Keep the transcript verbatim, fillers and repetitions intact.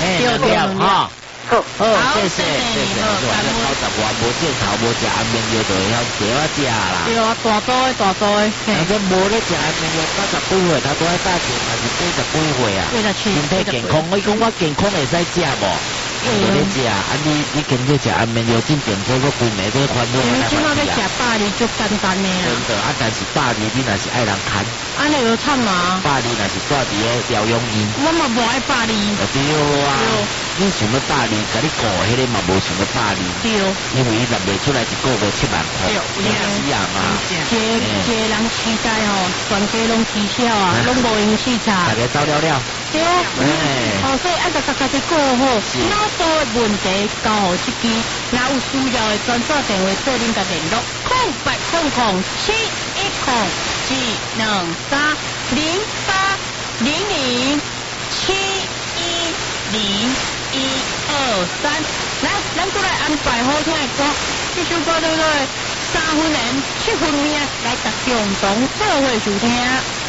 对对哈。好，谢谢谢谢，我这九十外无正头无食安眠药，就会晓给我食啦。 对啊，大多的大多的。 反正无咧食安眠药，九十几岁，他都要大钱，还是八十几岁啊？身体健康，我讲我健康会使食无？无咧食，啊你你跟着食安眠药，进电车个规暝都烦恼。 你今仔要食百二就简单的啊。 真的，啊，但是百二你若是爱人看。 安尼有惨嘛？ 百二若是住伫个疗养院。 我嘛无爱百二。 对啊。你想要百二，甲你顾迄个嘛无想要百二。 对。 因为伊拿袂出来一个月七万块。对。是啊嘛。 一一个人饲在吼，全家拢饲少啊，拢无用饲茶。 大家走了了。 对。哎。哦，所以爱家家家己顾好。脑部的问题交互司机，若有需要的专线电话做恁甲联络，空八空空七一空四两三零八零零七一零一二三。来，咱过来安排好听的歌，这首歌叫做三分缘七分命，来甲共同做伙收听。